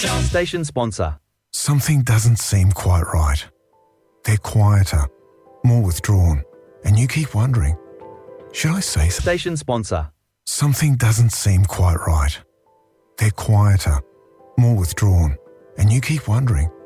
Station sponsor. Something doesn't seem quite right. They're quieter, more withdrawn, and you keep wondering, should I say something? Station sponsor. Something doesn't seem quite right. They're quieter, more withdrawn, and you keep wondering,